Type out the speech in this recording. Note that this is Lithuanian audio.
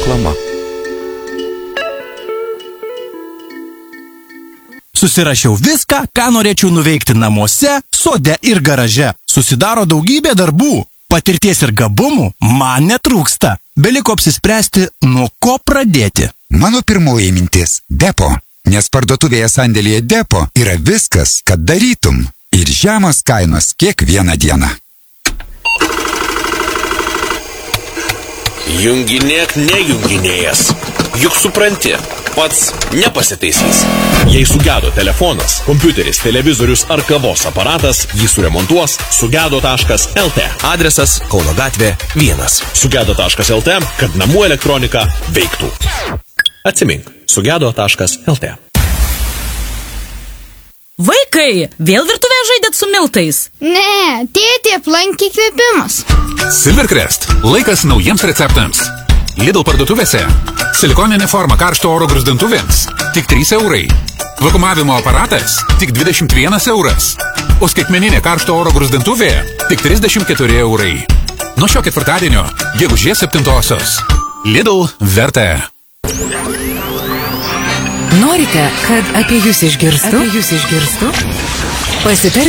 reklama. Susirašiau viską, ką norėčiau nuveikti namuose, sode ir garaže. Susidaro daugybė darbų. Patirties ir gabumų man netrūksta. Beliko apsispręsti, nuo ko pradėti. Mano pirmoji mintis – Depo. Nes parduotuvėje sandėlyje Depo yra viskas, kad darytum. Ir žemos kainos kiekvieną dieną. Junginėk nejunginėjęs. Juk supranti, pats nepasitaisys. Jei sugedo telefonas, kompiuteris, televizorius ar kavos aparatas, jį suremontuos sugedo.lt. Adresas Kauno gatvė 1. Sugedo.lt, kad namų elektronika veiktų. Atsimink, sugedo.lt. Vaikai, vėl virtuvėje žaidėt su miltais? Ne, tėtė aplankė įkvėpimas. Silvercrest. Laikas naujiems receptams. Lidl parduotuvėse. Silikoninė forma karšto oro gruzdintuvėms. Tik 3 eurai. Vakumavimo aparatas. Tik 21 euras. O skaitmeninė karšto oro gruzdintuvė. Tik 34 eurai. Nuo šio ketvirtadienio, gegužės 7-osios. Lidl verta. Norite, kad apie jūs išgirstų? Pasitarkite.